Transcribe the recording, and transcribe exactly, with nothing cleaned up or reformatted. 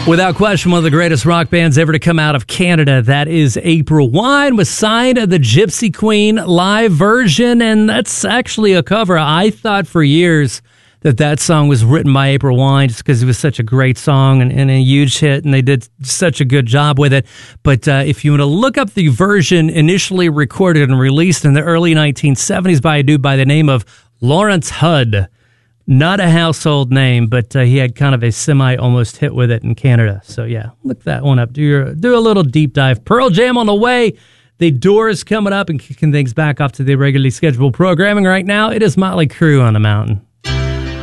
Without question, one of the greatest rock bands ever to come out of Canada. That is April Wine, was signed the Gypsy Queen live version, and that's actually a cover. I thought for years that that song was written by April Wine just because it was such a great song and, and a huge hit, and they did such a good job with it. But uh, if you want to look up the version initially recorded and released in the early nineteen seventies by a dude by the name of Lawrence Hudd, not a household name, but uh, he had kind of a semi-almost hit with it in Canada. So yeah, look that one up. Do your do a little deep dive. Pearl Jam on the way. The Doors coming up and kicking things back off to the regularly scheduled programming right now. It is Motley Crue on the mountain.